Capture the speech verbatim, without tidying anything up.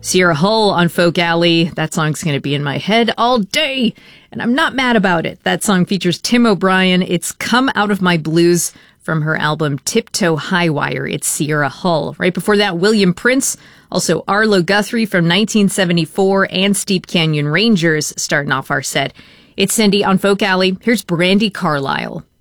Sierra Hull on Folk Alley. That song's going to be in my head all day, and I'm not mad about it. That song features Tim O'Brien. It's Come Out of My Blues from her album Tiptoe High Wire. It's Sierra Hull. Right before that, William Prince, also Arlo Guthrie from nineteen seventy-four, and Steep Canyon Rangers starting off our set. It's Cindy on Folk Alley. Here's Brandi Carlile.